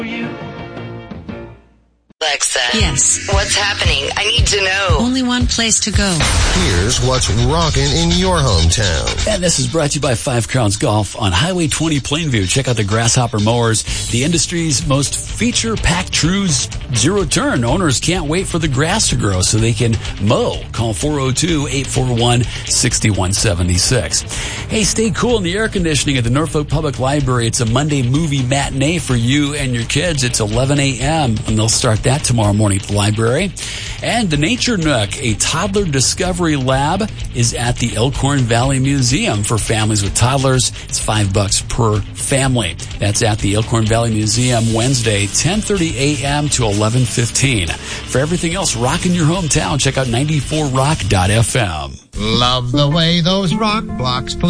Alexa. Yes. What's happening? I need to know. Only one place to go. Here's what's rocking in your hometown. And this is brought to you by Five Crowns Golf on Highway 20 Plainview. Check out the Grasshopper mowers, the industry's most feature-packed true zero-turn. Owners can't wait for the grass to grow so they can mow. Call 402-841-6176. Hey, stay cool in the air conditioning at the Norfolk Public Library. It's a Monday movie matinee for you and your kids. It's 11 a.m. and they'll start that tomorrow morning at the library. And the Nature Nook, a toddler discovery lab, is at the Elkhorn Valley Museum for families with toddlers. It's $5 per family. That's at the Elkhorn Valley Museum Wednesday, 10:30 a.m. to 11:15. For everything else rocking your hometown, check out 94rock.fm. Love the way those rock blocks play.